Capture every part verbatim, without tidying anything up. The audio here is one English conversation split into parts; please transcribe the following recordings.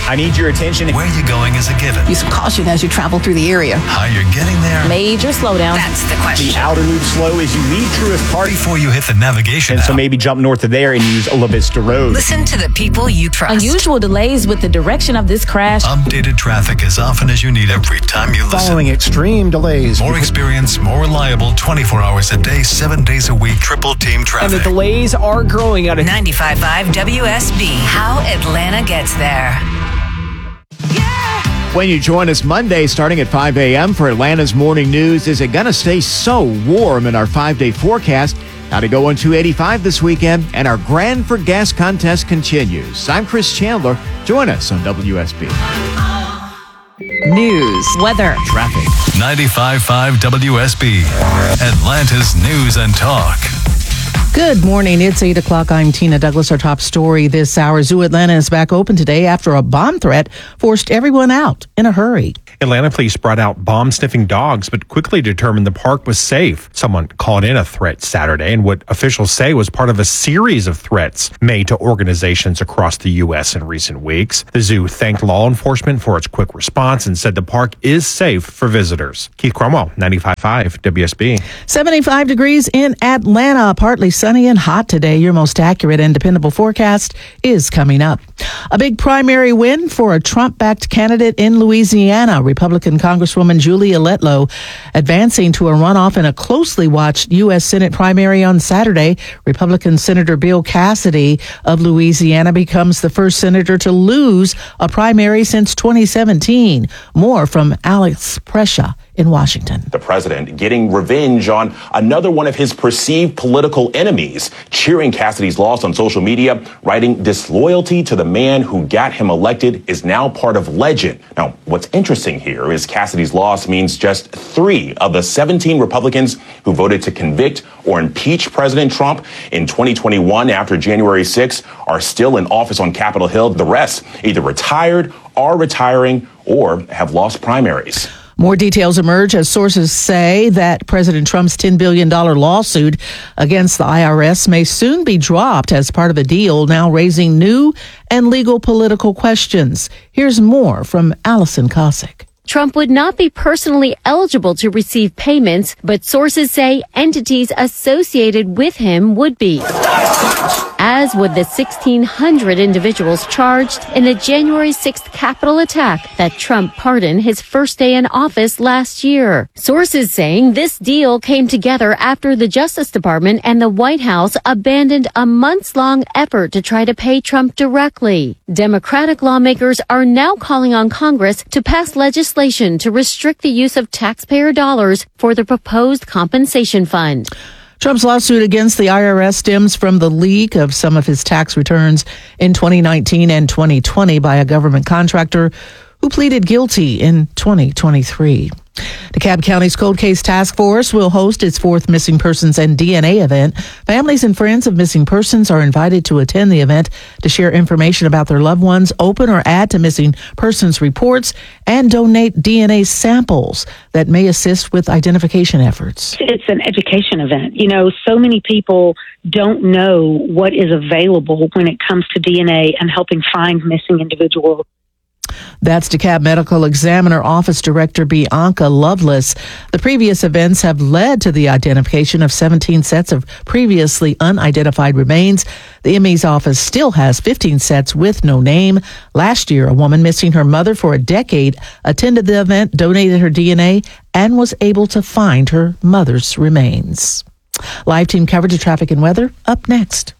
I need your attention. Where you're going is a given. Use some caution as you travel through the area. How you're getting there. Major slowdown. That's the question. The outer loop slow as you leave Truist Park. Before you hit the navigation And app. so maybe jump north of there and use La Vista Road. Listen to the people you trust. Unusual delays with the direction of this crash. Updated traffic as often as you need every time you listen. Following extreme delays. More experience, more reliable, twenty-four hours a day, seven days a week, triple team traffic. And the delays are growing out of ninety-five point five W S B. How Atlanta gets there. When you join us Monday starting at five a.m. for Atlanta's morning news, is it going to stay so warm in our five-day forecast? How to go on two eighty-five this weekend, and our Grand for Gas contest continues. I'm Chris Chandler. Join us on W S B. News, weather, Traffic. ninety-five point five W S B, Atlanta's news and talk. Good morning. It's eight o'clock. I'm Tina Douglas. Our top story this hour. Zoo Atlanta is back open today after a bomb threat forced everyone out in a hurry. Atlanta police brought out bomb-sniffing dogs, but quickly determined the park was safe. Someone called in a threat Saturday, and what officials say was part of a series of threats made to organizations across the U S in recent weeks. The zoo thanked law enforcement for its quick response and said the park is safe for visitors. Keith Cromwell, ninety-five point five W S B. seventy-five degrees in Atlanta, partly sunny and hot today. Your most accurate and dependable forecast is coming up. A big primary win for a Trump-backed candidate in Louisiana. Republican Congresswoman Julia Letlow advancing to a runoff in a closely watched U S Senate primary on Saturday. Republican Senator Bill Cassidy of Louisiana becomes the first senator to lose a primary since twenty seventeen. More from Alex Prescia in Washington. The president getting revenge on another one of his perceived political enemies, cheering Cassidy's loss on social media, writing disloyalty to the man who got him elected is now part of legend. Now, what's interesting here is Cassidy's loss means just three of the seventeen Republicans who voted to convict or impeach President Trump in twenty twenty-one after January sixth are still in office on Capitol Hill. The rest either retired, are retiring, or have lost primaries. More details emerge as sources say that President Trump's ten billion dollars lawsuit against the I R S may soon be dropped as part of a deal now raising new and legal political questions. Here's more from Allison Cossack. Trump would not be personally eligible to receive payments, but sources say entities associated with him would be, as would the sixteen hundred individuals charged in the January sixth Capitol attack that Trump pardoned his first day in office last year. Sources saying this deal came together after the Justice Department and the White House abandoned a months-long effort to try to pay Trump directly. Democratic lawmakers are now calling on Congress to pass legislation to restrict the use of taxpayer dollars for the proposed compensation fund. Trump's lawsuit against the I R S stems from the leak of some of his tax returns in twenty nineteen and twenty twenty by a government contractor who pleaded guilty in twenty twenty-three. DeKalb County's Cold Case Task Force will host its fourth Missing Persons and D N A event. Families and friends of missing persons are invited to attend the event to share information about their loved ones, open or add to missing persons reports, and donate D N A samples that may assist with identification efforts. It's an education event. You know, so many people don't know what is available when it comes to D N A and helping find missing individuals. That's DeKalb Medical Examiner Office Director Bianca Lovelace. The previous events have led to the identification of seventeen sets of previously unidentified remains. The M E's office still has fifteen sets with no name. Last year, a woman missing her mother for a decade attended the event, donated her D N A, and was able to find her mother's remains. Live team coverage of traffic and weather up next.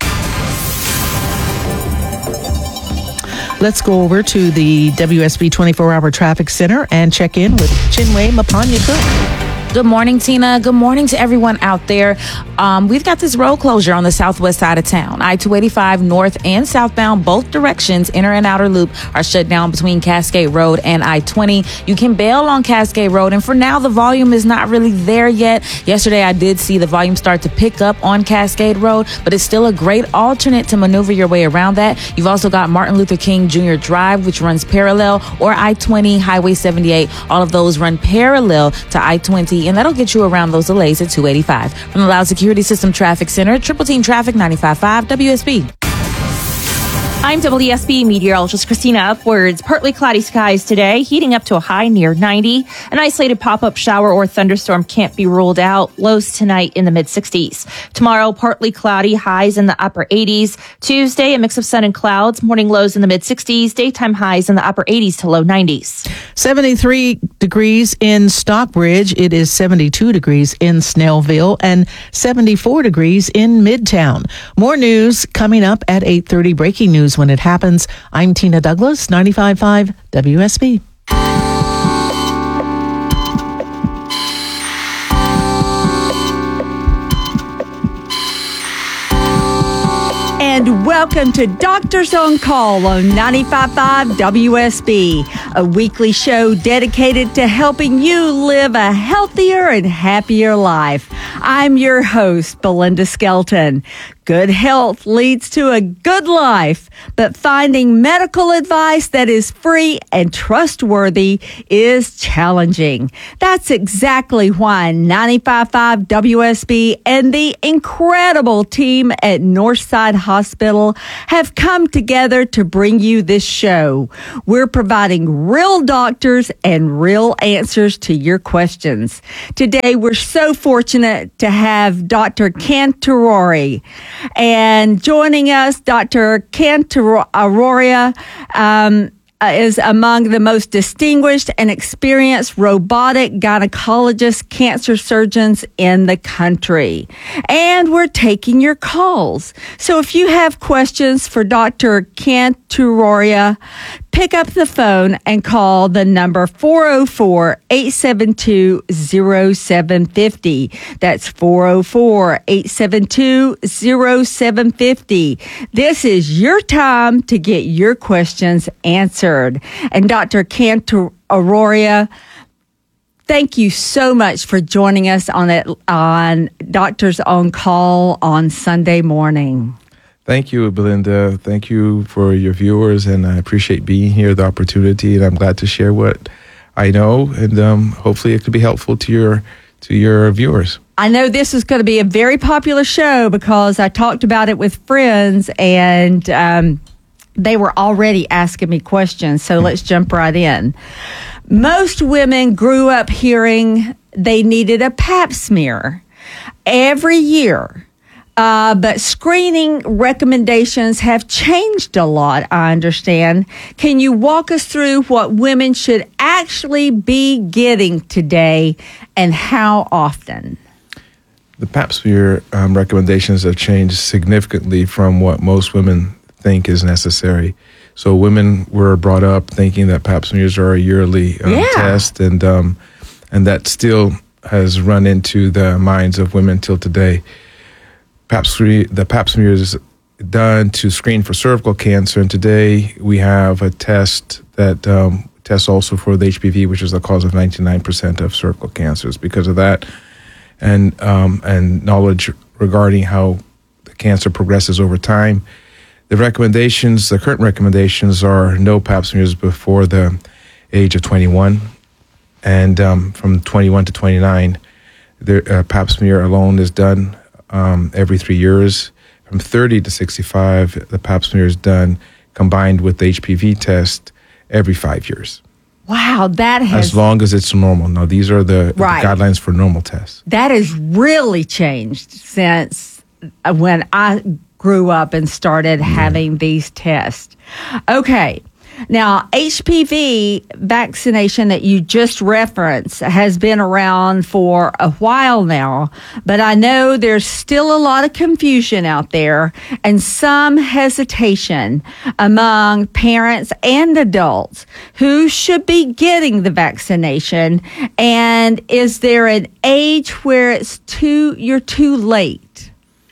Let's go over to the W S B twenty-four hour Traffic Center and check in with Chinwe Mapanya-Cook. Good morning, Tina. Good morning to everyone out there. Um, we've got this road closure on the southwest side of town. I two eighty-five north and southbound, both directions, inner and outer loop, are shut down between Cascade Road and I twenty. You can bail on Cascade Road, and for now, the volume is not really there yet. Yesterday, I did see the volume start to pick up on Cascade Road, but it's still a great alternate to maneuver your way around that. You've also got Martin Luther King Junior Drive, which runs parallel, or I twenty, Highway seventy-eight. All of those run parallel to I twenty, and that'll get you around those delays at two eighty-five. From the Loud Security System Traffic Center, Triple Team Traffic, ninety-five point five W S B. I'm W S B meteorologist Christina Upwards. Partly cloudy skies today, heating up to a high near ninety. An isolated pop-up shower or thunderstorm can't be ruled out. Lows tonight in the mid-sixties. Tomorrow, partly cloudy, highs in the upper eighties. Tuesday, a mix of sun and clouds. Morning lows in the mid-sixties. Daytime highs in the upper eighties to low nineties. seventy-three degrees in Stockbridge. It is seventy-two degrees in Snellville and seventy-four degrees in Midtown. More news coming up at eight thirty. Breaking news when it happens. I'm Tina Douglas, ninety-five point five W S B. And welcome to Doctors on Call on ninety-five point five W S B, a weekly show dedicated to helping you live a healthier and happier life. I'm your host, Belinda Skelton. Good health leads to a good life, but finding medical advice that is free and trustworthy is challenging. That's exactly why ninety-five point five W S B and the incredible team at Northside Hospital have come together to bring you this show. We're providing real doctors and real answers to your questions. Today, we're so fortunate to have Doctor Cantarori. And joining us, Doctor Cantarori um, is among the most distinguished and experienced robotic gynecologist cancer surgeons in the country. And we're taking your calls. So if you have questions for Doctor Cantarori, pick up the phone and call the number four oh four, eight seven two, oh seven five oh. That's four oh four, eight seven two, oh seven five oh. This is your time to get your questions answered. And Doctor Cantarori, thank you so much for joining us on it, on Doctors on Call on Sunday morning. Thank you, Belinda. Thank you for your viewers, and I appreciate being here, the opportunity, and I'm glad to share what I know, and um, hopefully it could be helpful to your to your viewers. I know this is going to be a very popular show because I talked about it with friends, and um, they were already asking me questions, so let's jump right in. Most women grew up hearing they needed a pap smear every year. Uh, but screening recommendations have changed a lot, I understand. Can you walk us through what women should actually be getting today and how often? The pap smear um, recommendations have changed significantly from what most women think is necessary. So women were brought up thinking that pap smears are a yearly um, yeah. test, and um, and that still has run into the minds of women till today. Pap smear, the pap smear is done to screen for cervical cancer, and today we have a test that um, tests also for the H P V, which is the cause of ninety-nine percent of cervical cancers. Because of that, and um, and knowledge regarding how the cancer progresses over time, the recommendations, the current recommendations, are no pap smears before the age of twenty-one, and um, from twenty-one to twenty-nine, the uh, pap smear alone is done Um, every three years. From thirty to sixty-five, the pap smear is done combined with the H P V test every five years. Wow, that has... As long as it's normal. Now, these are the, right. the guidelines for normal tests. That has really changed since when I grew up and started yeah. having these tests. Okay. Now, H P V vaccination that you just referenced has been around for a while now, but I know there's still a lot of confusion out there and some hesitation among parents and adults who should be getting the vaccination. And is there an age where it's too, you're too late?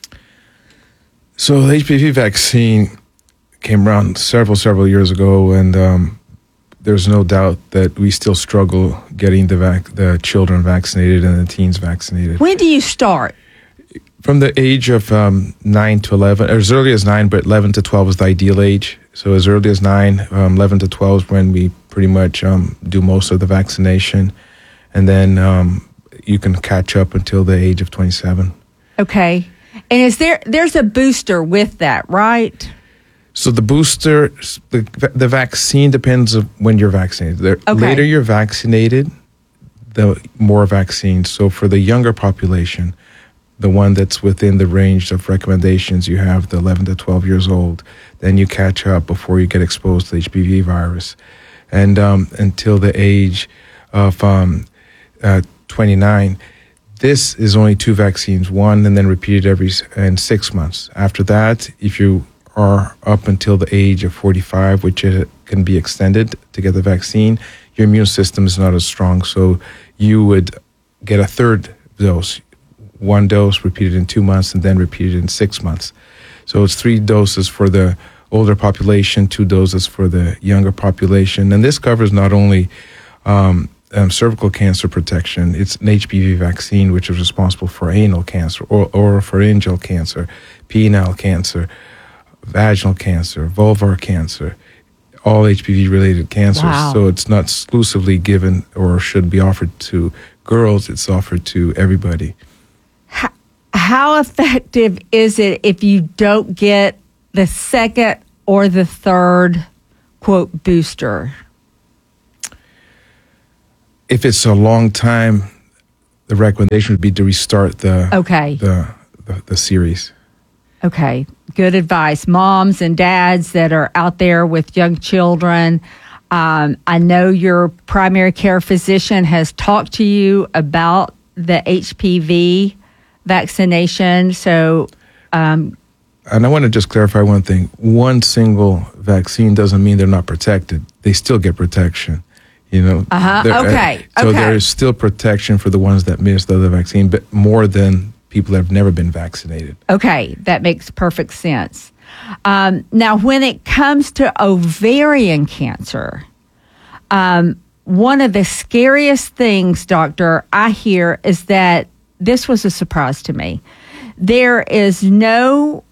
So the H P V vaccine came around several, several years ago, and um, there's no doubt that we still struggle getting the vac- the children vaccinated and the teens vaccinated. When do you start? From the age of um, nine to eleven, or as early as nine, but eleven to twelve is the ideal age. So as early as nine, um, eleven to twelve is when we pretty much um, do most of the vaccination. And then um, you can catch up until the age of twenty-seven. Okay. And is there, there's a booster with that, right? So the booster, the, the vaccine depends on when you're vaccinated. The Okay. later you're vaccinated, the more vaccines. So for the younger population, the one that's within the range of recommendations, you have the eleven to twelve years old, then you catch up before you get exposed to the H P V virus. And um, until the age of um, uh, twenty-nine, this is only two vaccines, one and then repeated every s- in six months. After that, if you are up until the age of forty-five, which it can be extended to get the vaccine, your immune system is not as strong. So you would get a third dose, one dose repeated in two months and then repeated in six months. So it's three doses for the older population, two doses for the younger population. And this covers not only um, um, cervical cancer protection, it's an H P V vaccine, which is responsible for anal cancer or oropharyngeal cancer, penile cancer, vaginal cancer, vulvar cancer, all H P V-related cancers. Wow. So it's not exclusively given or should be offered to girls. It's offered to everybody. How effective is it if you don't get the second or the third, quote, booster? If it's a long time, the recommendation would be to restart the Okay. the, the, the series. Okay, good advice. Moms and dads that are out there with young children, um, I know your primary care physician has talked to you about the H P V vaccination. So, um, And I want to just clarify one thing. One single vaccine doesn't mean they're not protected. They still get protection. You know. Uh-huh. There- Okay. So Okay. there is still protection for the ones that missed the other vaccine, but more than people that have never been vaccinated. okay, that makes perfect sense. Um, now, when it comes to ovarian cancer, um, one of the scariest things, doctor, I hear is that this was a surprise to me. There is no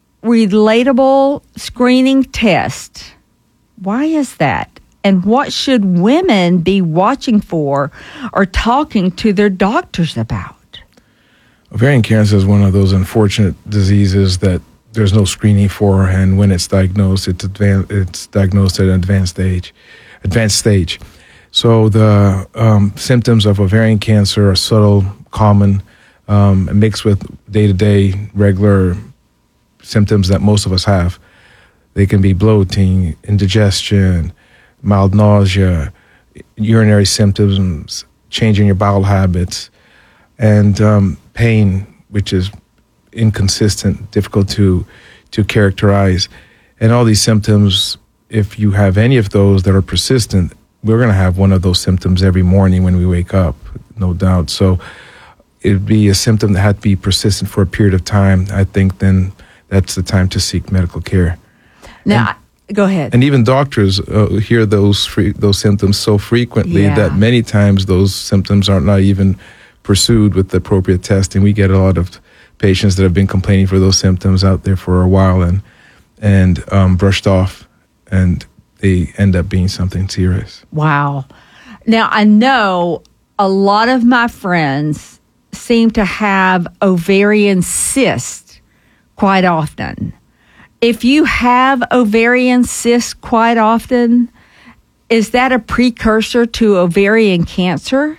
relatable screening test. Why is that? And what should women be watching for or talking to their doctors about? Ovarian cancer is one of those unfortunate diseases that there's no screening for, and when it's diagnosed, it's advan- it's diagnosed at an advanced stage. Advanced stage. So the um, symptoms of ovarian cancer are subtle, common, um, mixed with day-to-day regular symptoms that most of us have. They can be bloating, indigestion, mild nausea, urinary symptoms, changing your bowel habits, and um, pain, which is inconsistent, difficult to to characterize. And all these symptoms, if you have any of those that are persistent, we're going to have one of those symptoms every morning when we wake up, no doubt. So it'd be a symptom that had to be persistent for a period of time. I think then that's the time to seek medical care. Now, go ahead. And even doctors uh, hear those free, those symptoms so frequently Yeah. that many times those symptoms are not even pursued with the appropriate testing. We get a lot of patients that have been complaining for those symptoms out there for a while and and um, brushed off, and they end up being something serious. Wow. Now, I know a lot of my friends seem to have ovarian cysts quite often. If you have ovarian cysts quite often, is that a precursor to ovarian cancer?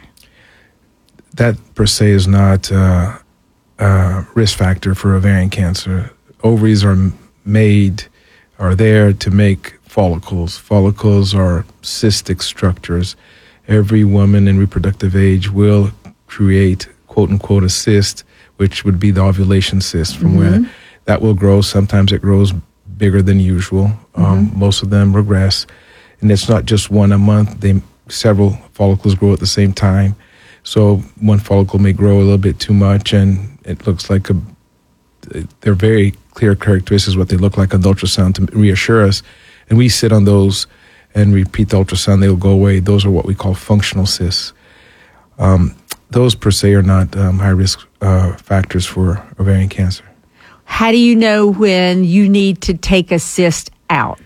That per se is not uh, a risk factor for ovarian cancer. Ovaries are made, are there to make follicles. Follicles are cystic structures. Every woman in reproductive age will create, quote unquote, a cyst, which would be the ovulation cyst, from Mm-hmm. where that will grow. Sometimes it grows bigger than usual. Um, Mm-hmm. most of them regress. And it's not just one a month. They several follicles grow at the same time. So one follicle may grow a little bit too much, and it looks like a. They're very clear characteristics what they look like on the ultrasound to reassure us, and we sit on those and repeat the ultrasound. They'll go away. Those are what we call functional cysts. Um, those per se are not um, high risk uh, factors for ovarian cancer. How do you know when you need to take a cyst out?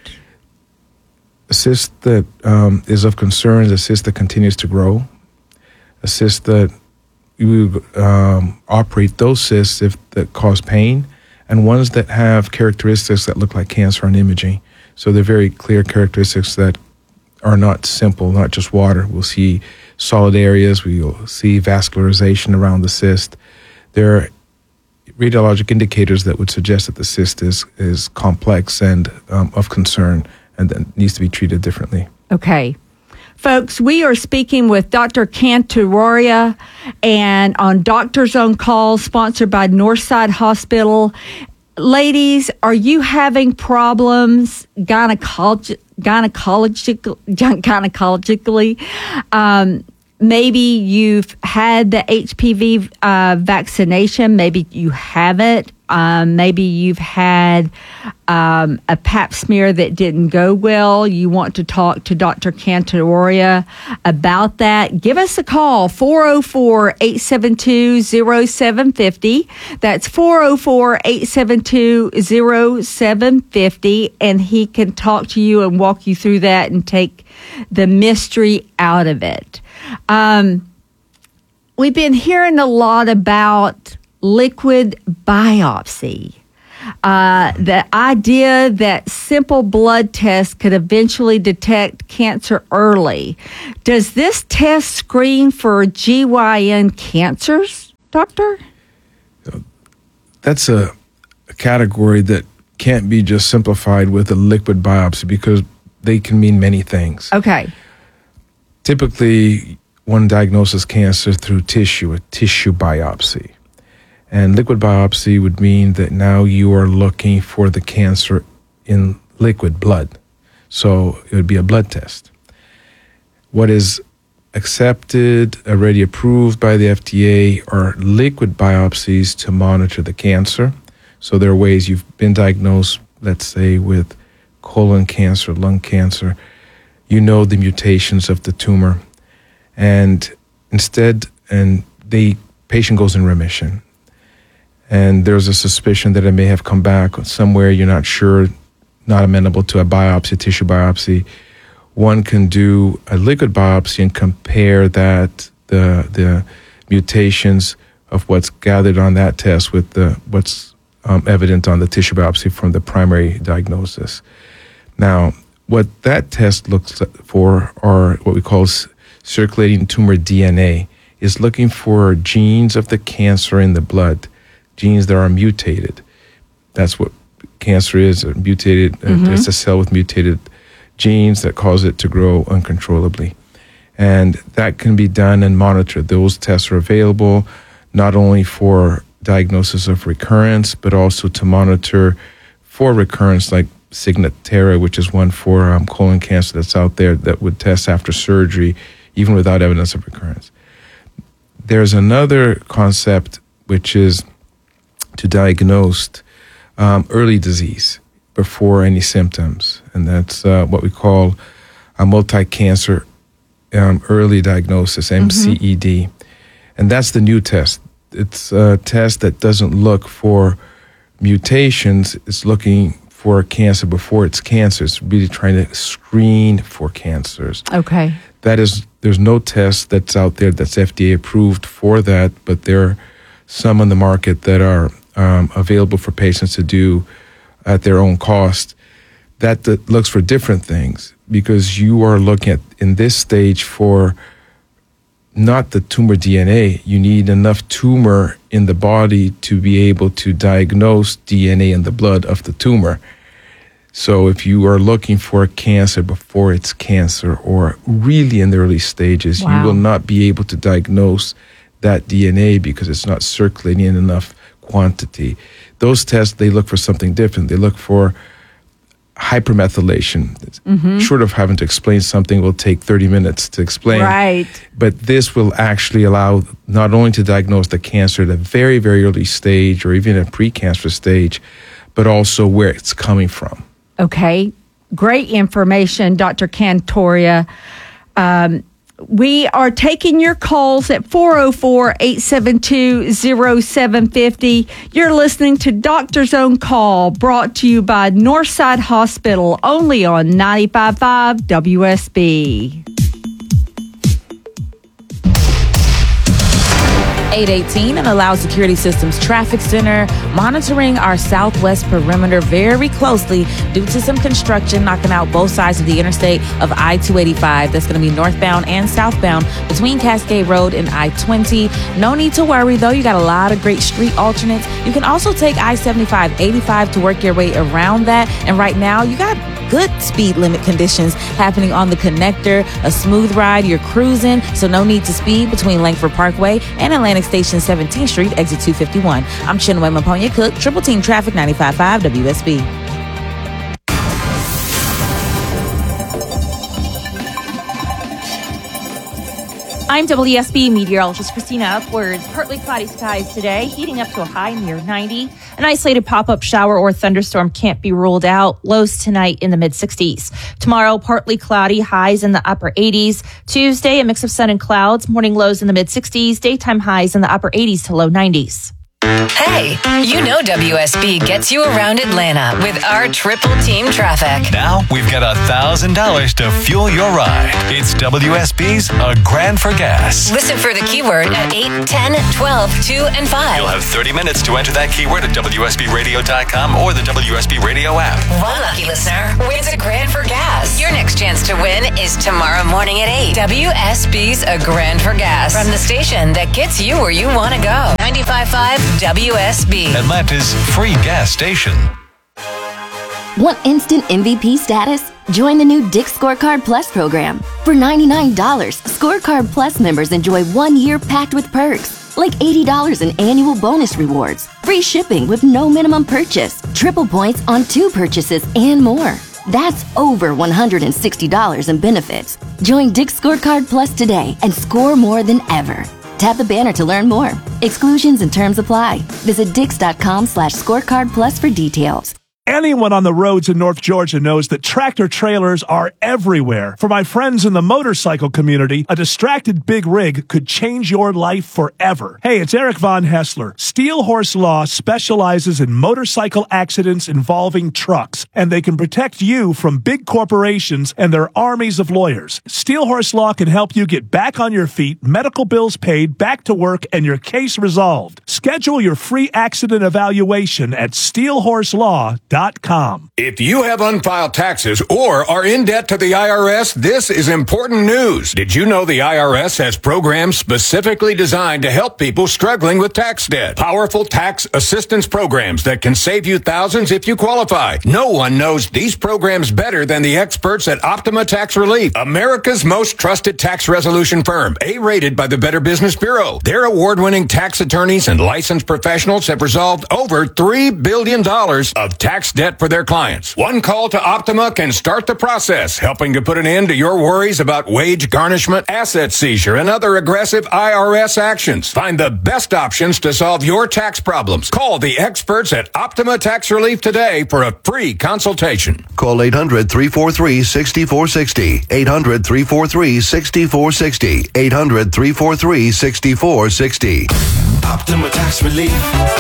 A cyst that um, is of concern is a cyst that continues to grow. A cyst that you um, operate those cysts if that cause pain and ones that have characteristics that look like cancer on imaging. So they're very clear characteristics that are not simple, not just water. We'll see solid areas. We'll see vascularization around the cyst. There are radiologic indicators that would suggest that the cyst is, is complex and um, of concern and that needs to be treated differently. Okay. Folks, we are speaking with Doctor Cantoria and on Doctors on Call, sponsored by Northside Hospital. Ladies, are you having problems gynecologi- gynecological, gynecologically? Um, maybe you've had the H P V uh, vaccination. Maybe you haven't. Um, maybe you've had um, a pap smear that didn't go well. You want to talk to Doctor Cantoria about that. Give us a call, four oh four, eight seven two, oh seven five oh. That's four oh four, eight seven two, oh seven five oh. And he can talk to you and walk you through that and take the mystery out of it. Um, we've been hearing a lot about liquid biopsy. Uh, the idea that simple blood tests could eventually detect cancer early. Does this test screen for G Y N cancers, doctor? That's a, a category that can't be just simplified with a liquid biopsy because they can mean many things. Okay. Typically, one diagnoses cancer through tissue, a tissue biopsy. And liquid biopsy would mean that now you are looking for the cancer in liquid blood. So it would be a blood test. What is accepted, already approved by the F D A, are liquid biopsies to monitor the cancer. So there are ways you've been diagnosed, let's say, with colon cancer, lung cancer. You know the mutations of the tumor. And instead, and the patient goes in remission. And there's a suspicion that it may have come back somewhere, you're not sure, not amenable to a biopsy, tissue biopsy. One can do a liquid biopsy and compare that, the the mutations of what's gathered on that test with the what's um, evident on the tissue biopsy from the primary diagnosis. Now, what that test looks for are what we call circulating tumor D N A, is looking for genes of the cancer in the blood. Genes that are mutated. That's what cancer is, a mutated, mm-hmm. uh, it's a cell with mutated genes that cause it to grow uncontrollably. And that can be done and monitored. Those tests are available not only for diagnosis of recurrence, but also to monitor for recurrence, like Signatera, which is one for um, colon cancer that's out there that would test after surgery, even without evidence of recurrence. There's another concept, which is to diagnose um, early disease before any symptoms. And that's uh, what we call a multi-cancer um, early diagnosis, M C E D. Mm-hmm. And that's the new test. It's a test that doesn't look for mutations. It's looking for cancer before it's cancer. It's really trying to screen for cancers. Okay. That is, there's no test that's out there that's F D A approved for that, but there are some on the market that are um, available for patients to do at their own cost. That, that looks for different things because you are looking at, in this stage, for not the tumor D N A. You need enough tumor in the body to be able to diagnose D N A in the blood of the tumor. So if you are looking for cancer before it's cancer or really in the early stages, wow. you will not be able to diagnose that D N A because it's not circulating in enough quantity. Those tests, they look for something different. They look for hypermethylation. Mm-hmm. Short of having to explain something, will take thirty minutes to explain. Right. But this will actually allow not only to diagnose the cancer at a very, very early stage or even a precancerous stage, but also where it's coming from. Okay. Great information, Doctor Cantoria. Um, we are taking your calls at four oh four, eight seven two, oh seven five oh. You're listening to Doctor's Own Call, brought to you by Northside Hospital, only on ninety-five point five W S B. eight eighteen and allows Security Systems Traffic Center monitoring our southwest perimeter very closely due to some construction knocking out both sides of the interstate of I two eighty-five. That's going to be northbound and southbound between Cascade Road and I twenty. No need to worry, though. You got a lot of great street alternates. You can also take I seventy-five eighty-five to work your way around that. And right now, you got good speed limit conditions happening on the connector. A smooth ride, you're cruising, so no need to speed between Langford Parkway and Atlantic Station seventeenth Street, exit two fifty-one. I'm Chinwe Maponya Cook, Triple Team Traffic, ninety-five point five W S B. I'm W S B meteorologist Christina Upwards. Partly cloudy skies today, heating up to a high near ninety. An isolated pop-up shower or thunderstorm can't be ruled out. Lows tonight in the mid-sixties. Tomorrow, partly cloudy, highs in the upper eighties. Tuesday, a mix of sun and clouds. Morning lows in the mid-sixties. Daytime highs in the upper eighties to low nineties. Hey, you know W S B gets you around Atlanta with our Triple Team Traffic. Now we've got one thousand dollars to fuel your ride. It's W S B's A Grand for Gas. Listen for the keyword at eight, ten, twelve, two, and five. You'll have thirty minutes to enter that keyword at W S B radio dot com or the W S B Radio app. One lucky listener wins a grand for gas. Your next chance to win is tomorrow morning at eight. W S B's A Grand for Gas. From the station that gets you where you want to go. ninety-five point five W S B. Atlanta's free gas station. Want instant M V P status? Join the new Dick's Scorecard Plus program. For ninety-nine dollars, Scorecard Plus members enjoy one year packed with perks, like eighty dollars in annual bonus rewards, free shipping with no minimum purchase, triple points on two purchases, and more. That's over one hundred sixty dollars in benefits. Join Dick's Scorecard Plus today and score more than ever. Tap the banner to learn more. Exclusions and terms apply. Visit dix.com slash scorecard plus for details. Anyone on the roads in North Georgia knows that tractor trailers are everywhere. For my friends in the motorcycle community, a distracted big rig could change your life forever. Hey, it's Eric Von Hessler. Steel Horse Law specializes in motorcycle accidents involving trucks, and they can protect you from big corporations and their armies of lawyers. Steel Horse Law can help you get back on your feet, medical bills paid, back to work, and your case resolved. Schedule your free accident evaluation at steel horse law dot com. If you have unfiled taxes or are in debt to the I R S, this is important news. Did you know the I R S has programs specifically designed to help people struggling with tax debt? Powerful tax assistance programs that can save you thousands if you qualify. No one knows these programs better than the experts at Optima Tax Relief, America's most trusted tax resolution firm, A-rated by the Better Business Bureau. Their award-winning tax attorneys and licensed professionals have resolved over three billion dollars of tax debt for their clients. One call to Optima can start the process, helping to put an end to your worries about wage garnishment, asset seizure, and other aggressive I R S actions. Find the best options to solve your tax problems. Call the experts at Optima Tax Relief today for a free consultation. Call eight hundred, three four three, six four six zero. eight hundred, three four three, six four six zero. eight hundred, three four three, six four six zero. Optima Tax Relief.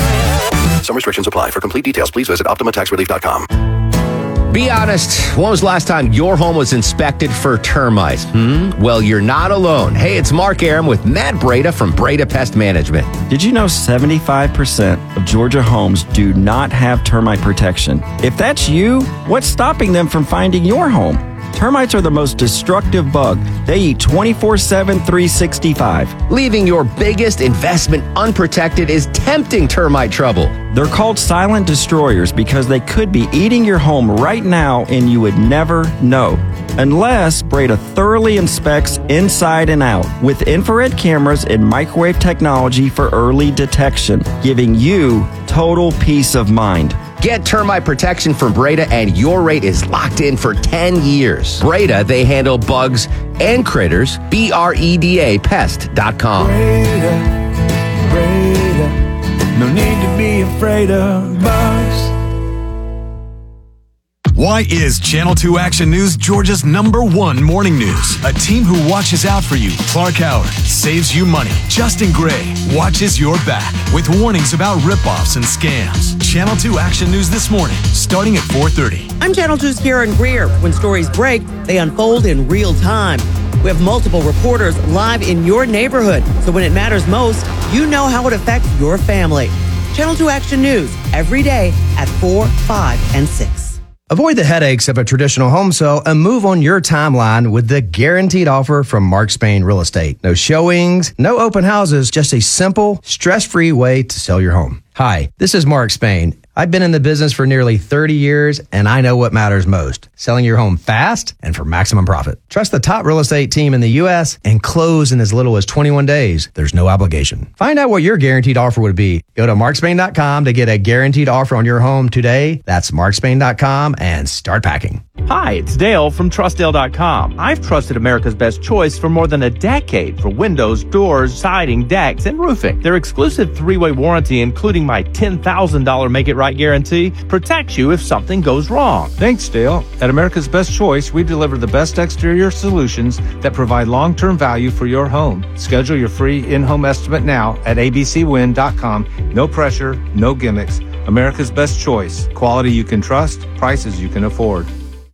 Some restrictions apply. For complete details, please visit optima tax relief dot com. Be honest, when was the last time your home was inspected for termites? Hmm? Well, you're not alone. Hey, it's Mark Aram with Matt Breda from Breda Pest Management. Did you know seventy-five percent of Georgia homes do not have termite protection? If that's you, what's stopping them from finding your home? Termites are the most destructive bug. They eat twenty-four seven, three sixty-five. Leaving your biggest investment unprotected is tempting termite trouble. They're called silent destroyers because they could be eating your home right now and you would never know. Unless Breda thoroughly inspects inside and out with infrared cameras and microwave technology for early detection, giving you total peace of mind. Get termite protection from Breda and your rate is locked in for ten years. Breda, they handle bugs and critters. B R E D A pest dot com. Breda, Breda, no need to be afraid of bugs. Why is Channel two Action News Georgia's number one morning news? A team who watches out for you. Clark Howard saves you money. Justin Gray watches your back with warnings about ripoffs and scams. Channel two Action News this morning, starting at four thirty. I'm Channel two's Karen Greer. When stories break, they unfold in real time. We have multiple reporters live in your neighborhood, so when it matters most, you know how it affects your family. Channel two Action News, every day at four, five, and six. Avoid the headaches of a traditional home sale and move on your timeline with the guaranteed offer from Mark Spain Real Estate. No showings, no open houses, just a simple, stress-free way to sell your home. Hi, this is Mark Spain. I've been in the business for nearly thirty years, and I know what matters most: selling your home fast and for maximum profit. Trust the top real estate team in the U S and close in as little as twenty-one days. There's no obligation. Find out what your guaranteed offer would be. Go to mark spain dot com to get a guaranteed offer on your home today. That's mark spain dot com and start packing. Hi, it's Dale from trust dale dot com. I've trusted America's Best Choice for more than a decade for windows, doors, siding, decks, and roofing. Their exclusive three-way warranty, including my ten thousand dollars Make It Right guarantee, protects you if something goes wrong. Thanks, Dale. At America's Best Choice, we deliver the best exterior solutions that provide long-term value for your home. Schedule your free in-home estimate now at a b c win dot com. No pressure, no gimmicks. America's Best Choice. Quality you can trust, prices you can afford.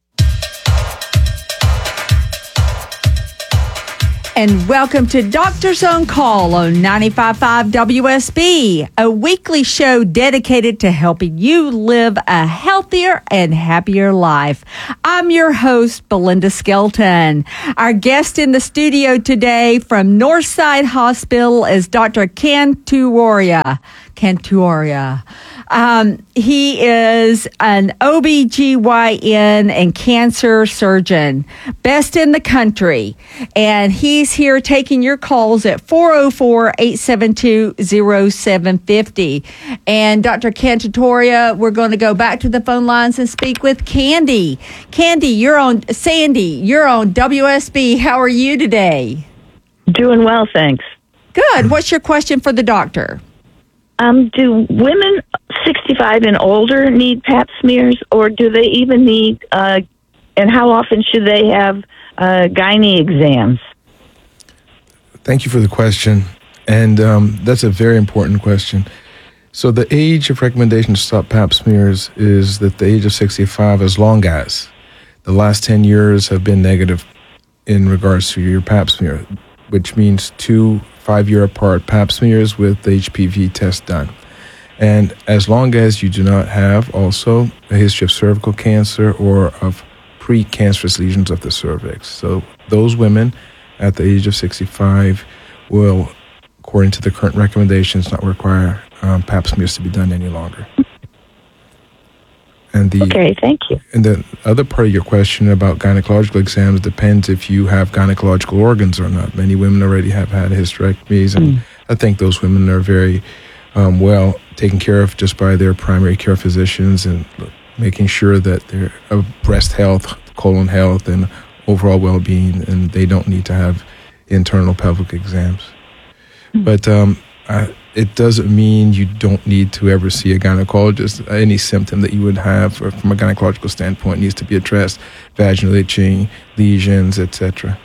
And welcome to Doctors on Call on ninety-five point five W S B, a weekly show dedicated to helping you live a healthier and happier life. I'm your host, Belinda Skelton. Our guest in the studio today from Northside Hospital is Doctor Cantuoria. Cantuoria. Um, he is an O B G Y N and cancer surgeon, best in the country. And he's here taking your calls at four oh four, eight seven two, oh seven five oh. And Doctor Cantuoria, we're going to go back to the phone lines and speak with Candy. Candy, you're on, Sandy, you're on W S B. How are you today? Doing well, thanks. Good. What's your question for the doctor? Um, do women sixty-five and older need pap smears, or do they even need, uh, and how often should they have uh, gynae exams? Thank you for the question. And um, that's a very important question. So the age of recommendation to stop pap smears is that the age of sixty-five, as long as the last ten years have been negative in regards to your pap smear, which means two five-year apart pap smears with the H P V test done. And as long as you do not have also a history of cervical cancer or of precancerous lesions of the cervix. So those women at the age of sixty-five will, according to the current recommendations, not require um, pap smears to be done any longer. And the, okay, thank you. And the other part of your question about gynecological exams depends if you have gynecological organs or not. Many women already have had hysterectomies, and mm. I think those women are very um, well taken care of just by their primary care physicians and making sure that they're of breast health, colon health, and overall well-being, and they don't need to have internal pelvic exams. Mm. But um, I, it doesn't mean you don't need to ever see a gynecologist. Any symptom that you would have from a gynecological standpoint needs to be addressed: vaginal itching, lesions, et cetera.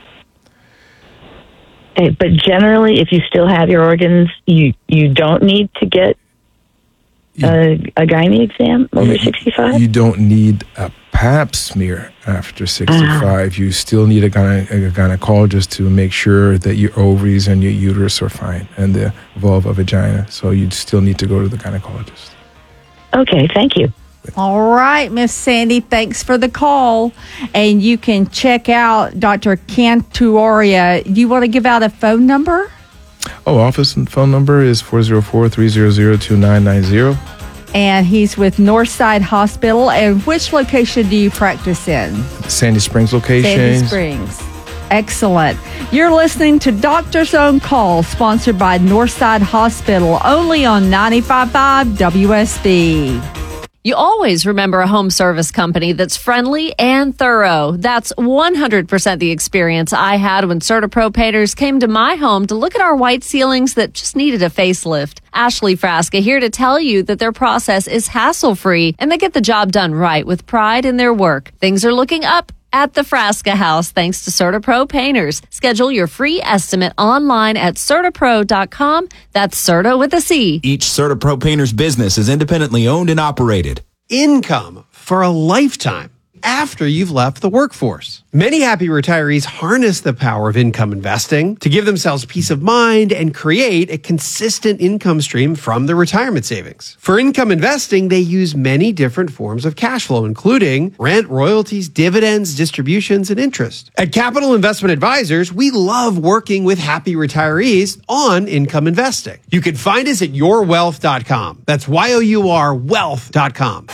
Okay, but generally, if you still have your organs, you, you don't need to get a, a gynae exam over sixty-five? You don't need a pap smear after sixty-five. You still need a, gyne- a gynecologist to make sure that your ovaries and your uterus are fine and the vulva, vagina. So you still need to go to the gynecologist. Okay, thank you. All right, Miss Sandy, thanks for the call. And you can check out Doctor Cantuoria. You want to give out a phone number? Oh, office and phone number is four oh four, three hundred, two nine nine zero. And he's with Northside Hospital. And which location do you practice in? Sandy Springs location. Sandy Springs. Excellent. You're listening to Doctor's On Call, sponsored by Northside Hospital, only on ninety-five point five W S B. You always remember a home service company that's friendly and thorough. That's one hundred percent the experience I had when CertaPro Painters came to my home to look at our white ceilings that just needed a facelift. Ashley Frasca here to tell you that their process is hassle-free and they get the job done right with pride in their work. Things are looking up at the Frasca House thanks to CertaPro Painters. Schedule your free estimate online at certapro dot com. That's Certa with a C. Each CertaPro Painters business is independently owned and operated. Income for a lifetime. after you've left the workforce. Many happy retirees harness the power of income investing to give themselves peace of mind and create a consistent income stream from their retirement savings. For income investing, they use many different forms of cash flow, including rent, royalties, dividends, distributions, and interest. At Capital Investment Advisors, we love working with happy retirees on income investing. You can find us at your wealth dot com. That's Y O U R wealth dot com.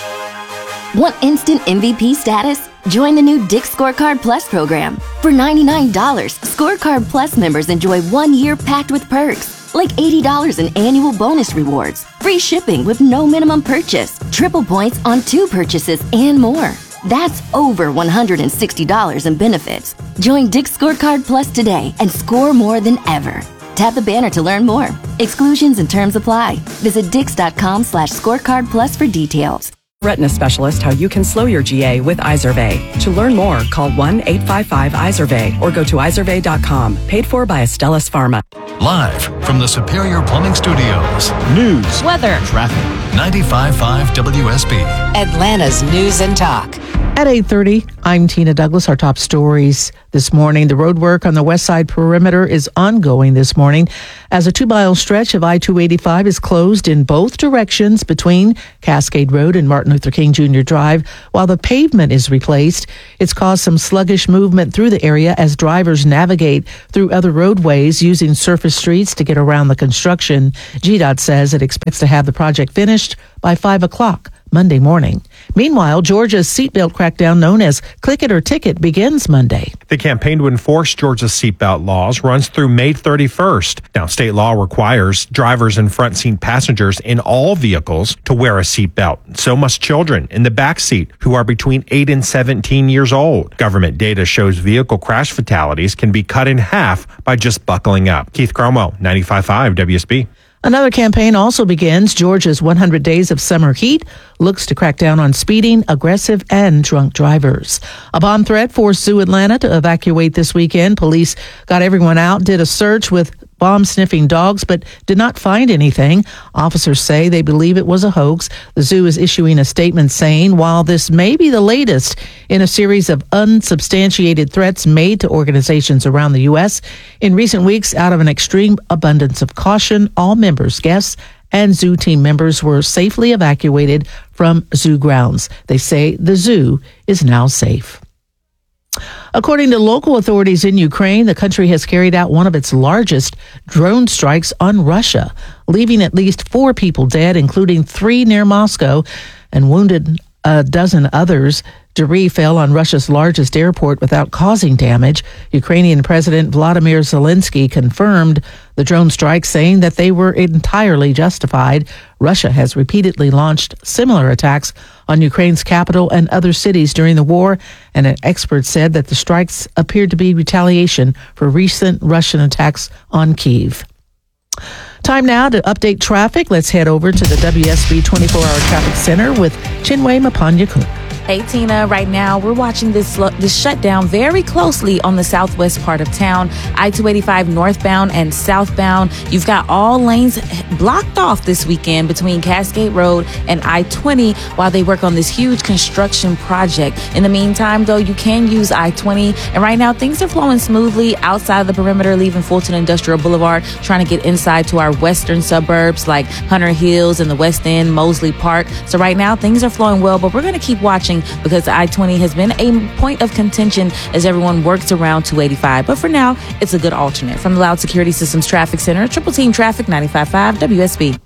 Want instant M V P status? Join the new Dick's Scorecard Plus program. For ninety-nine dollars, Scorecard Plus members enjoy one year packed with perks, like eighty dollars in annual bonus rewards, free shipping with no minimum purchase, triple points on two purchases, and more. That's over one hundred sixty dollars in benefits. Join Dick's Scorecard Plus today and score more than ever. Tap the banner to learn more. Exclusions and terms apply. Visit dix.com slash scorecard plus for details. Retina specialist how you can slow your G A with Izervay. To learn more, call one eight five five Izervay or go to izervay dot com. Paid for by Astellas Pharma. Live from the Superior Plumbing Studios. News, weather, traffic. ninety-five point five W S B. Atlanta's News and Talk. At eight thirty, I'm Tina Douglas. Our top stories this morning. The road work on the west side perimeter is ongoing this morning as a two-mile stretch of I two eighty-five is closed in both directions between Cascade Road and Martin Luther King Junior Drive. While the pavement is replaced, it's caused some sluggish movement through the area as drivers navigate through other roadways using surface streets to get around the construction. G DOT says it expects to have the project finished by five o'clock Monday morning. Meanwhile, Georgia's seatbelt crackdown known as Click It or Ticket begins Monday. The campaign to enforce Georgia's seatbelt laws runs through May thirty-first. Now, state law requires drivers and front seat passengers in all vehicles to wear a seatbelt. So must children in the back seat who are between eight and seventeen years old. Government data shows vehicle crash fatalities can be cut in half by just buckling up. Keith Cromwell, ninety-five point five W S B. Another campaign also begins. Georgia's one hundred Days of Summer Heat looks to crack down on speeding, aggressive, and drunk drivers. A bomb threat forced Zoo Atlanta to evacuate this weekend. Police got everyone out, did a search with bomb-sniffing dogs, but did not find anything. Officers say they believe it was a hoax. The zoo is issuing a statement saying, while this may be the latest in a series of unsubstantiated threats made to organizations around the U S, in recent weeks, out of an extreme abundance of caution, all members, guests, and zoo team members were safely evacuated from zoo grounds. They say the zoo is now safe. According to local authorities in Ukraine, the country has carried out one of its largest drone strikes on Russia, leaving at least four people dead, including three near Moscow, and wounded a dozen others. Debris fell on Russia's largest airport without causing damage. Ukrainian President Vladimir Zelensky confirmed the drone strike, saying that they were entirely justified. Russia has repeatedly launched similar attacks on Ukraine's capital and other cities during the war, and an expert said that the strikes appeared to be retaliation for recent Russian attacks on Kyiv. Time now to update traffic. Let's head over to the W S B twenty-four hour Traffic Center with Chinwe Mapanya-Cook. Hey, Tina, right now we're watching this this shutdown very closely on the southwest part of town. I two eighty-five northbound and southbound. You've got all lanes blocked off this weekend between Cascade Road and I twenty while they work on this huge construction project. In the meantime, though, you can use I twenty. And right now, things are flowing smoothly outside of the perimeter, leaving Fulton Industrial Boulevard, trying to get inside to our western suburbs like Hunter Hills and the West End, Mosley Park. So right now, things are flowing well, but we're going to keep watching because I twenty has been a point of contention as everyone works around two eighty-five. But for now, it's a good alternate. From the Loud Security Systems Traffic Center, Triple Team Traffic, ninety-five point five W S B.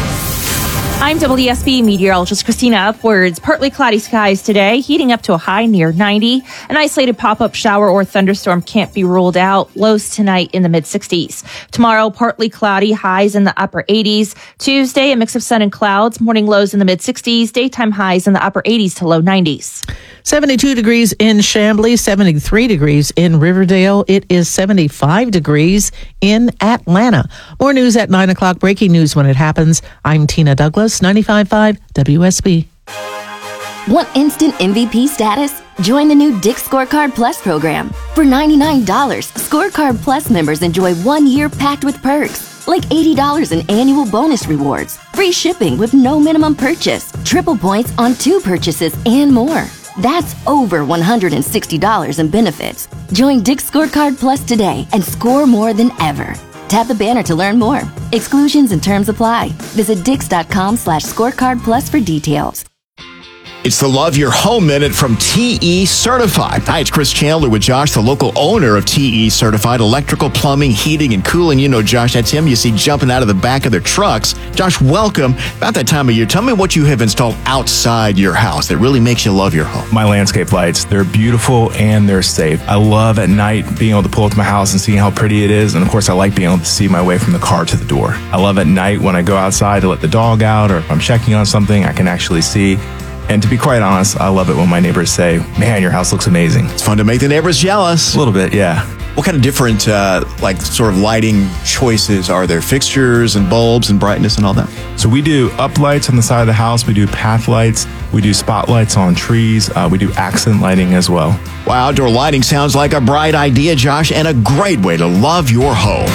I'm W S B meteorologist Christina Upwards. Partly cloudy skies today, heating up to a high near ninety. An isolated pop-up shower or thunderstorm can't be ruled out. Lows tonight in the mid-sixties. Tomorrow, partly cloudy, highs in the upper eighties. Tuesday, a mix of sun and clouds. Morning lows in the mid-sixties. Daytime highs in the upper eighties to low nineties. seventy-two degrees in Chamblee, seventy-three degrees in Riverdale. It is seventy-five degrees in Atlanta. More news at nine o'clock. Breaking news when it happens. I'm Tina Douglas, ninety-five point five W S B. Want instant M V P status? Join the new Dick's Scorecard Plus program. For ninety-nine dollars, Scorecard Plus members enjoy one year packed with perks, like eighty dollars in annual bonus rewards, free shipping with no minimum purchase, triple points on two purchases, and more. That's over one hundred sixty dollars in benefits. Join Dick's Scorecard Plus today and score more than ever. Tap the banner to learn more. Exclusions and terms apply. Visit dix.com slash scorecard plus for details. It's the Love Your Home Minute from T E Certified. Hi, it's Chris Chandler with Josh, the local owner of T E Certified Electrical, Plumbing, Heating, and Cooling. You know, Josh, that's him you see jumping out of the back of their trucks. Josh, welcome. About that time of year, tell me what you have installed outside your house that really makes you love your home. My landscape lights, they're beautiful and they're safe. I love at night being able to pull up to my house and seeing how pretty it is. And of course, I like being able to see my way from the car to the door. I love at night when I go outside to let the dog out, or if I'm checking on something, I can actually see. And to be quite honest, I love it when my neighbors say, man, your house looks amazing. It's fun to make the neighbors jealous. A little bit, yeah. What kind of different, uh, like, sort of lighting choices are there? Fixtures and bulbs and brightness and all that? So we do up lights on the side of the house. We do path lights. We do spotlights on trees. Uh, we do accent lighting as well. Wow, outdoor lighting sounds like a bright idea, Josh, and a great way to love your home.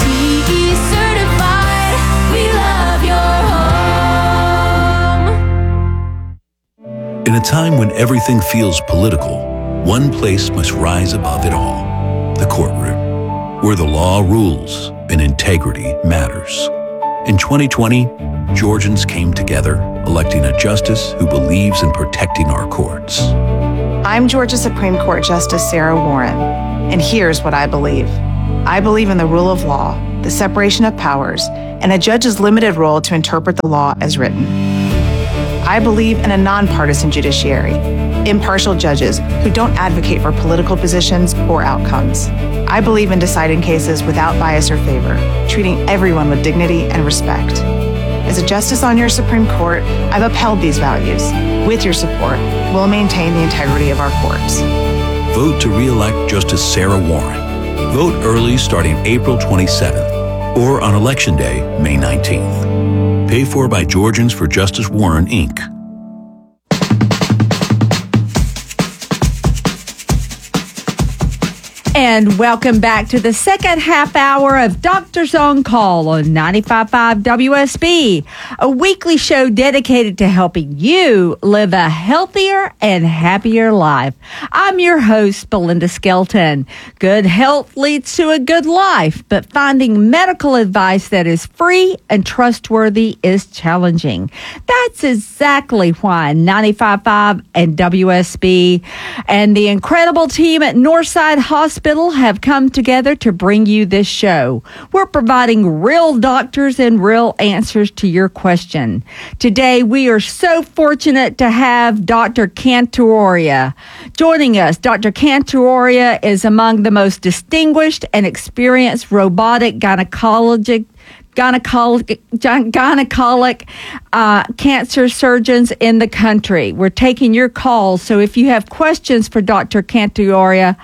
In a time when everything feels political, one place must rise above it all. The courtroom, where the law rules and integrity matters. In twenty twenty, Georgians came together, electing a justice who believes in protecting our courts. I'm Georgia Supreme Court Justice Sarah Warren, and here's what I believe. I believe in the rule of law, the separation of powers, and a judge's limited role to interpret the law as written. I believe in a nonpartisan judiciary, impartial judges who don't advocate for political positions or outcomes. I believe in deciding cases without bias or favor, treating everyone with dignity and respect. As a justice on your Supreme Court, I've upheld these values. With your support, we'll maintain the integrity of our courts. Vote to re-elect Justice Sarah Warren. Vote early starting April twenty-seventh or on Election Day, May nineteenth. Paid for by Georgians for Justice Warren, Incorporated. And welcome back to the second half hour of Doctors on Call on ninety-five point five W S B, a weekly show dedicated to helping you live a healthier and happier life. I'm your host, Belinda Skelton. Good health leads to a good life, but finding medical advice that is free and trustworthy is challenging. That's exactly why ninety-five point five and W S B and the incredible team at Northside Hospital have come together to bring you this show. We're providing real doctors and real answers to your question. Today, we are so fortunate to have Doctor Cantuoria joining us. Doctor Cantuoria is among the most distinguished and experienced robotic gynecologic gynecologic, gynecologic uh, cancer surgeons in the country. We're taking your calls, so if you have questions for Doctor Cantuoria,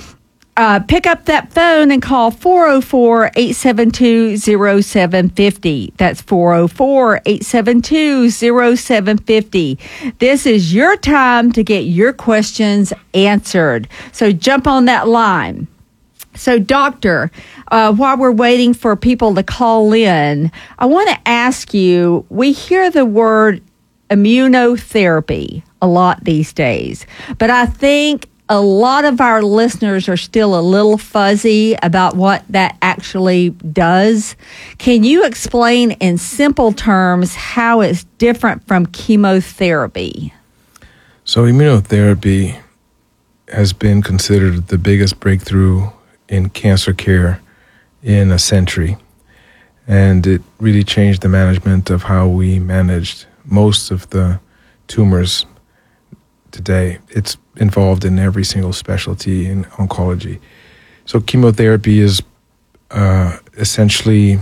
Uh, pick up that phone and call four oh four, eight seven two, oh seven five oh. That's four oh four, eight seven two, oh seven five oh. This is your time to get your questions answered. So jump on that line. So, Doctor, uh, while we're waiting for people to call in, I want to ask you, we hear the word immunotherapy a lot these days, but I think a lot of our listeners are still a little fuzzy about what that actually does. Can you explain in simple terms how it's different from chemotherapy? So immunotherapy has been considered the biggest breakthrough in cancer care in a century. And it really changed the management of how we managed most of the tumors today. It's involved in every single specialty in oncology. So chemotherapy is uh, essentially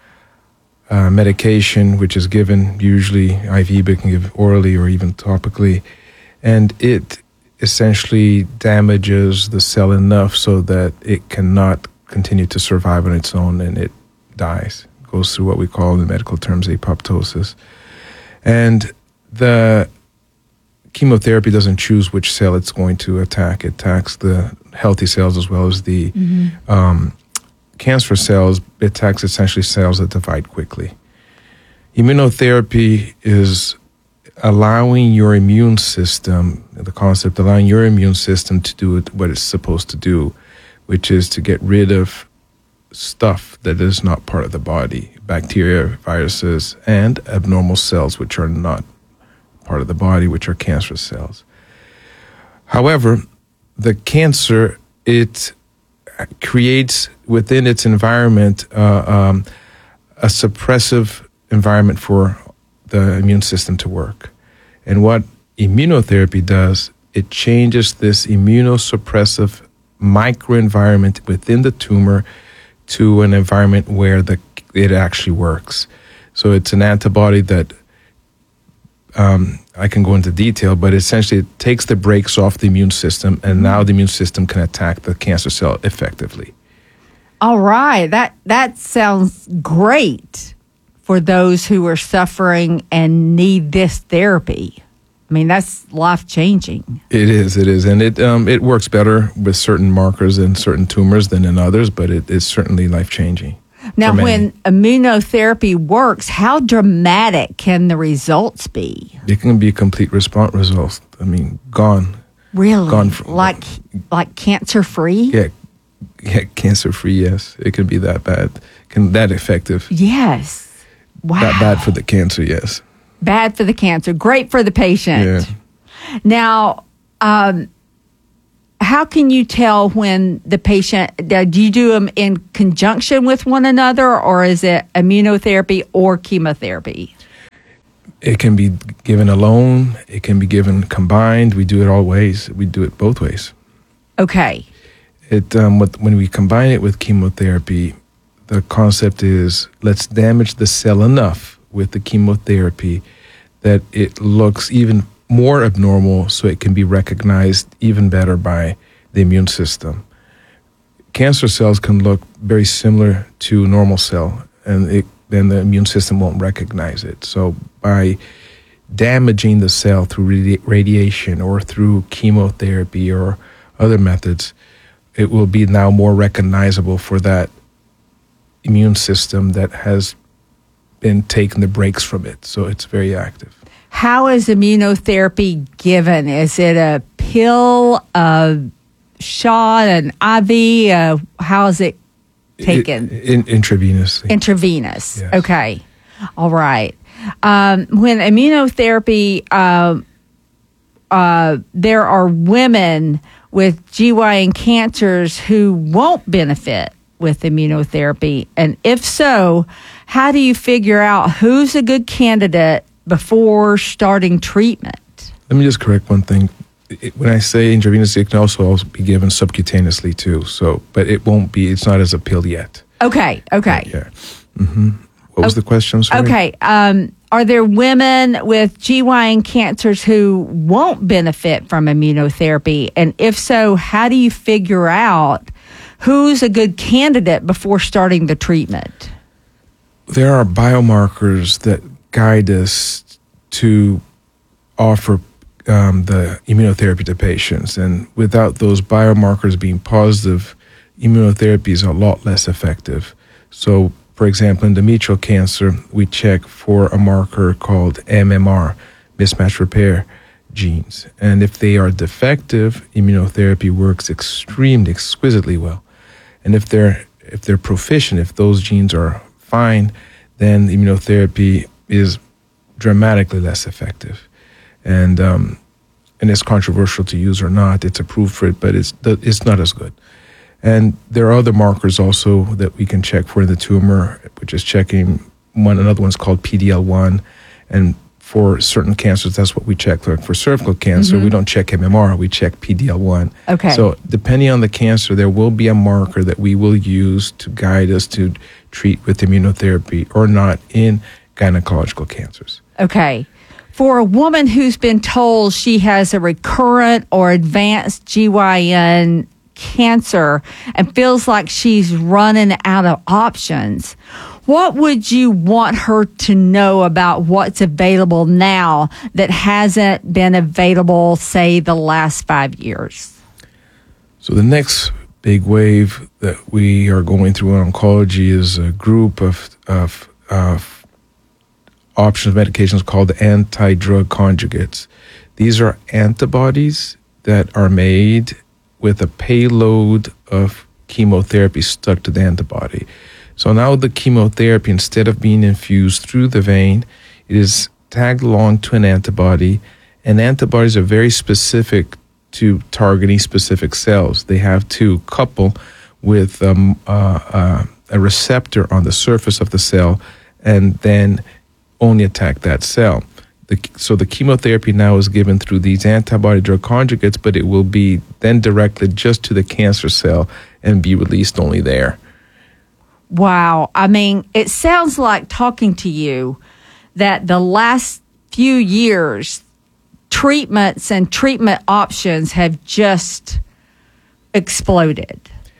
uh, medication which is given usually I V, but can give orally or even topically, and it essentially damages the cell enough so that it cannot continue to survive on its own and it dies. It goes through what we call in medical terms apoptosis. And the chemotherapy doesn't choose which cell it's going to attack. It attacks the healthy cells as well as the mm-hmm. um, cancer cells. It attacks essentially cells that divide quickly. Immunotherapy is allowing your immune system, the concept allowing your immune system to do it, what it's supposed to do, which is to get rid of stuff that is not part of the body, bacteria, viruses, and abnormal cells, which are not part of the body, which are cancerous cells. However, the cancer, it creates within its environment uh, um, a suppressive environment for the immune system to work. And what immunotherapy does, it changes this immunosuppressive microenvironment within the tumor to an environment where the it actually works. So it's an antibody that um, I can go into detail, but essentially it takes the brakes off the immune system, and now the immune system can attack the cancer cell effectively. All right. That that sounds great for those who are suffering and need this therapy. I mean, that's life-changing. It is, it is. And it um, it works better with certain markers in certain tumors than in others, but it is certainly life-changing. Now, when immunotherapy works, how dramatic can the results be? It can be complete response results. I mean, gone. Really? Gone from, like like cancer-free? Yeah, yeah, cancer-free, yes. It can be that bad, can that effective. Yes. Wow. That bad for the cancer, yes. Bad for the cancer, great for the patient. Yeah. Now, um, how can you tell when the patient, uh, do you do them in conjunction with one another, or is it immunotherapy or chemotherapy? It can be given alone. It can be given combined. We do it all ways. We do it both ways. Okay. It um, what, when we combine it with chemotherapy, the concept is let's damage the cell enough with the chemotherapy that it looks even more abnormal, so it can be recognized even better by the immune system. Cancer cells can look very similar to a normal cell, and it, then the immune system won't recognize it. So by damaging the cell through radi- radiation or through chemotherapy or other methods, it will be now more recognizable for that immune system that has been taking the brakes from it. So it's very active. How is immunotherapy given? Is it a pill, a shot, an I V? Uh, how is it taken? It, in, intravenously. Intravenous. Yes. Okay. All right. Um, when immunotherapy, uh, uh, there are women with G Y N cancers who won't benefit with immunotherapy. And if so, how do you figure out who's a good candidate before starting treatment? Let me just correct one thing. It, when I say intravenously, it can also, also be given subcutaneously too. So, but it won't be, it's not as a pill yet. Okay, okay. Yeah. Mm-hmm. What was okay. the question? Sorry? Okay. Um, are there women with G Y N cancers who won't benefit from immunotherapy? And if so, how do you figure out who's a good candidate before starting the treatment? There are biomarkers that guide us to offer um, the immunotherapy to patients. And without those biomarkers being positive, immunotherapy is a lot less effective. So, for example, endometrial cancer, we check for a marker called M M R, mismatch repair genes. And if they are defective, immunotherapy works extremely, exquisitely well. And if they're if they're proficient, if those genes are fine, then immunotherapy is dramatically less effective. And um, and it's controversial to use or not. It's approved for it, but it's it's not as good. And there are other markers also that we can check for in the tumor, which is checking one. Another one's called P D L one, and for certain cancers, that's what we check. Like for cervical cancer, Mm-hmm. we don't check M M R, we check P D L one. Okay. So depending on the cancer, there will be a marker that we will use to guide us to treat with immunotherapy or not in gynecological cancers. Okay. For a woman who's been told she has a recurrent or advanced G Y N cancer and feels like she's running out of options, what would you want her to know about what's available now that hasn't been available, say, the last five years? So the next big wave that we are going through in oncology is a group of, of, of options of medications called anti-drug conjugates. These are antibodies that are made with a payload of chemotherapy stuck to the antibody. So now the chemotherapy, instead of being infused through the vein, it is tagged along to an antibody, and antibodies are very specific to targeting specific cells. They have to couple with um, uh, uh, a receptor on the surface of the cell and then only attack that cell. The, so the chemotherapy now is given through these antibody drug conjugates, but it will be then directed just to the cancer cell and be released only there. Wow. I mean, it sounds like talking to you that the last few years, treatments and treatment options have just exploded.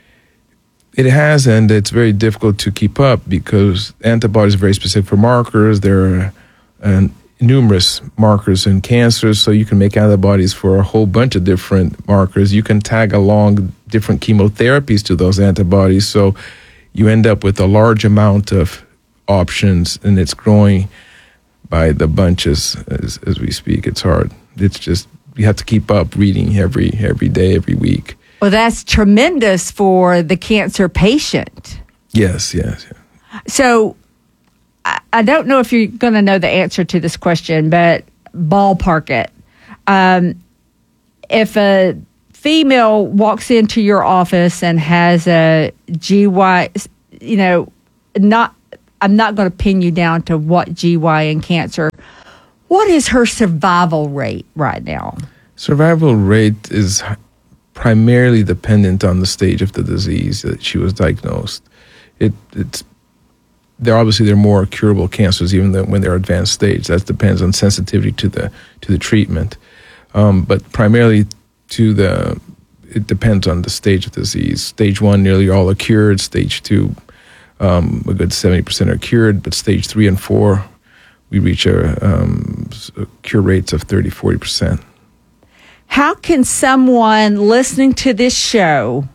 It has, and it's very difficult to keep up because antibodies are very specific for markers. There are uh, numerous markers in cancer, so you can make antibodies for a whole bunch of different markers. You can tag along different chemotherapies to those antibodies, so you end up with a large amount of options, and it's growing by the bunches as, as we speak. It's hard. It's just, you have to keep up reading every every day, every week. Well, that's tremendous for the cancer patient. Yes, yes. yes. So I, I don't know if you're going to know the answer to this question, but ballpark it. Um, if a female walks into your office and has a G Y, you know, not, I'm not going to pin you down to what G Y N cancer. What is her survival rate right now? Survival rate is primarily dependent on the stage of the disease that she was diagnosed. It, it's there obviously there are more curable cancers even though when they're advanced stage. That depends on sensitivity to the to the treatment, um, but primarily to the it depends on the stage of disease. Stage one, nearly all are cured. Stage two, um, a good seventy percent are cured. But stage three and four, we reach a, um, cure rates of thirty, forty percent. How can someone listening to this show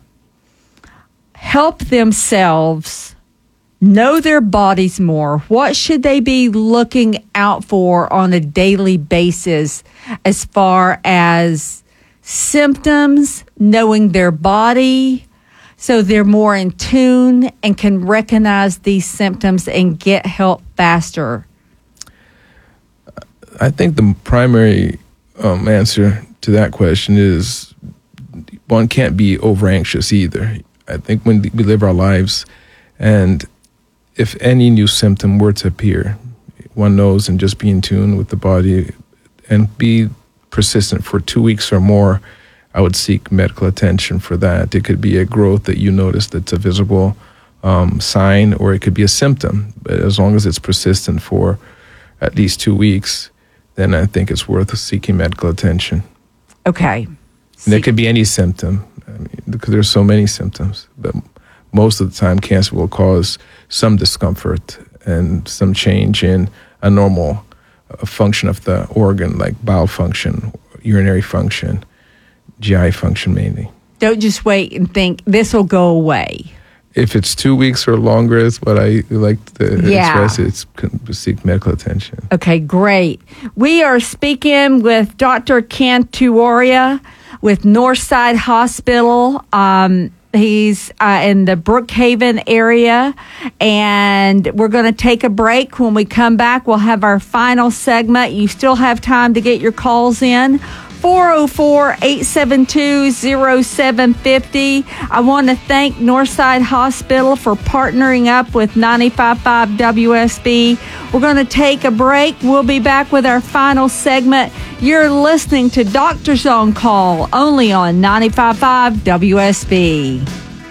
help themselves know their bodies more? What should they be looking out for on a daily basis as far as symptoms, knowing their body, so they're more in tune and can recognize these symptoms and get help faster? I think the primary um, answer to that question is one can't be over anxious either. I think when we live our lives, and if any new symptom were to appear, one knows, and just be in tune with the body and be persistent for two weeks or more, I would seek medical attention for that. It could be a growth that you notice that's a visible um, sign, or it could be a symptom. But as long as it's persistent for at least two weeks, then I think it's worth seeking medical attention. Okay. And it could be any symptom, I mean, because there's so many symptoms. But most of the time, cancer will cause some discomfort and some change in a normal uh, function of the organ, like bowel function, urinary function, G I function mainly. Don't just wait and think this will go away. If it's two weeks or longer, is what I like to Yeah. express. It's seek medical attention. Okay, great. We are speaking with Doctor Cantuoria with Northside Hospital. Um, he's uh, in the Brookhaven area, and we're going to take a break. When we come back, we'll have our final segment. You still have time to get your calls in. four oh four, eight seven two, oh seven five oh. I want to thank Northside Hospital for partnering up with ninety-five point five W S B. We're going to take a break. We'll be back with our final segment. You're listening to Doctors on Call, only on ninety-five point five W S B.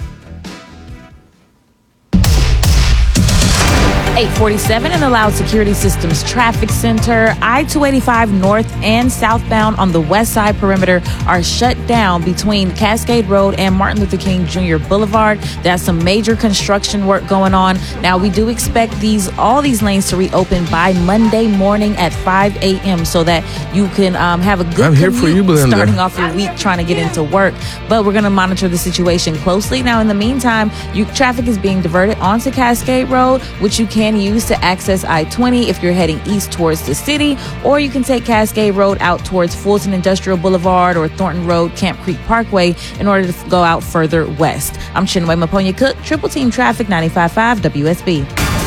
eight forty-seven in the Loud Security Systems Traffic Center. I two eighty-five north and southbound on the west side perimeter are shut down between Cascade Road and Martin Luther King Junior Boulevard. That's some major construction work going on. Now, we do expect these all these lanes to reopen by Monday morning at five a.m. so that you can um, have a good I'm here commute for you, Belinda. starting off your week trying to get into work. But we're going to monitor the situation closely. Now, in the meantime, you, traffic is being diverted onto Cascade Road, which you can can use to access I twenty if you're heading east towards the city, or you can take Cascade Road out towards Fulton Industrial Boulevard or Thornton Road, Camp Creek Parkway in order to go out further west. I'm Chinwe Maponya Cook, Triple Team Traffic, ninety-five point five W S B.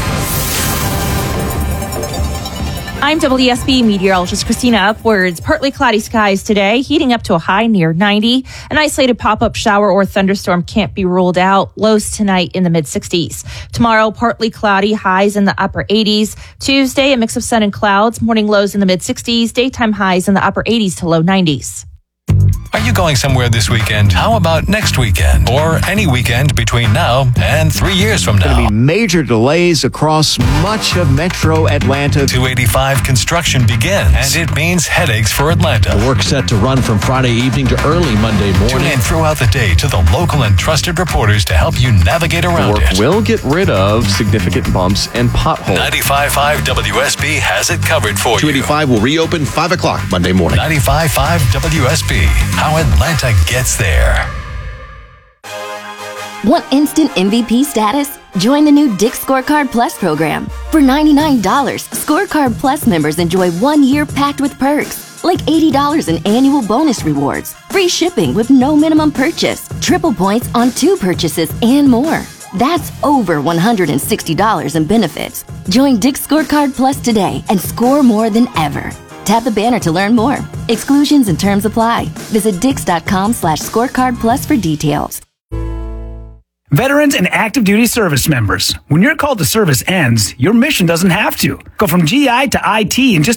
I'm W S B meteorologist Christina Upwards. Partly cloudy skies today, heating up to a high near ninety. An isolated pop-up shower or thunderstorm can't be ruled out. Lows tonight in the mid sixties. Tomorrow, partly cloudy, highs in the upper eighties. Tuesday, a mix of sun and clouds. Morning lows in the mid sixties. Daytime highs in the upper eighties to low nineties. Are you going somewhere this weekend? How about next weekend? Or any weekend between now and three years from now? Going to be major delays across much of metro Atlanta. two eighty-five construction begins, and it means headaches for Atlanta. The work set to run from Friday evening to early Monday morning. Tune in throughout the day to the local and trusted reporters to help you navigate around the work it. will get rid of significant bumps and potholes. ninety-five point five W S B has it covered for two you. two eighty-five will reopen five o'clock Monday morning. ninety-five point five W S B. How Atlanta gets there. Want instant M V P status? Join the new Dick's Scorecard Plus program. For ninety-nine dollars, Scorecard Plus members enjoy one year packed with perks, like eighty dollars in annual bonus rewards, free shipping with no minimum purchase, triple points on two purchases, and more. That's over one hundred sixty dollars in benefits. Join Dick's Scorecard Plus today and score more than ever. Tap the banner to learn more. Exclusions and terms apply. Visit dix.com slash scorecard plus for details. Veterans and active duty service members, when your call to service ends, your mission doesn't have to. Go from G I to I T in just